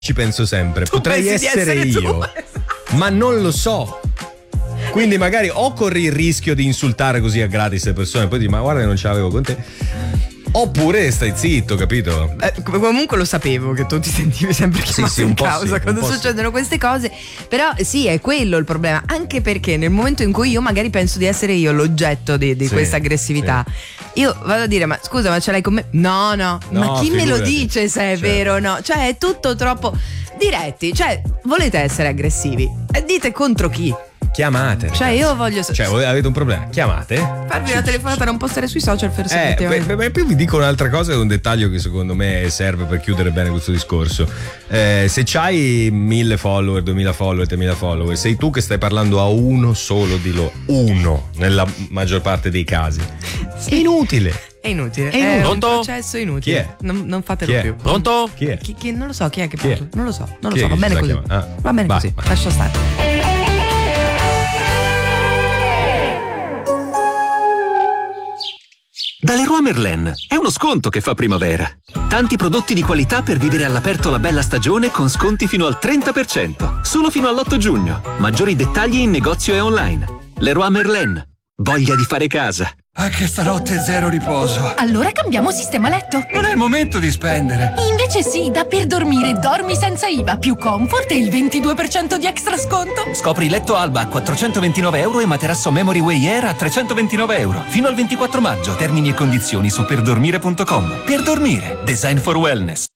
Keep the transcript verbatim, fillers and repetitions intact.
ci penso sempre. Tu Potrei pensi di essere, essere io, tu. ma non lo so. Quindi magari o corri il rischio di insultare così a gratis le persone, poi dici ma guarda che non ce l'avevo con te, oppure stai zitto, capito? Eh, comunque lo sapevo che tu ti sentivi sempre chiamato sì, sì, un in po' causa sì, quando un po' succedono sì. queste cose. Però sì, è quello il problema. Anche perché nel momento in cui io magari penso di essere io l'oggetto di, di sì, questa aggressività, sì. io vado a dire ma scusa, ma ce l'hai con me? No, no, no ma chi figurati. me lo dice se è certo. vero o no? Cioè è tutto troppo diretti. Cioè volete essere aggressivi e dite contro chi? Chiamate. Cioè ragazzi. io voglio Cioè voi avete un problema, chiamate. farvi una telefonata, non postare sui social per Eh, beh, beh, più vi dico un'altra cosa, un dettaglio che secondo me serve per chiudere bene questo discorso. Eh, se c'hai mille follower, duemila follower, tremila follower, sei tu che stai parlando a uno solo di loro, uno nella maggior parte dei casi. È inutile. È inutile, è, inutile. è Pronto? un processo inutile. Chi è? Non, non fatelo Chi è? più. Pronto? Chi è? Chi, chi, non lo so, chi è che Chi è? parla? Non lo so, non lo Chi so, è va che bene ci sta così. chiamando? Ah, va bene vai, così, vai. lascia stare. Da Leroy Merlin è uno sconto che fa primavera. Tanti prodotti di qualità per vivere all'aperto la bella stagione con sconti fino al trenta per cento. Solo fino all'otto giugno. Maggiori dettagli in negozio e online. Leroy Merlin. Voglia di fare casa. Anche stanotte zero riposo. Allora cambiamo sistema letto. Non è il momento di spendere. Invece sì, da Per Dormire dormi senza I V A più comfort e il ventidue per cento di extra sconto. Scopri letto Alba a quattrocentoventinove euro e materasso Memory Way Air a trecentoventinove euro. Fino al ventiquattro maggio. Termini e condizioni su perdormire punto com. Per dormire. Design for wellness.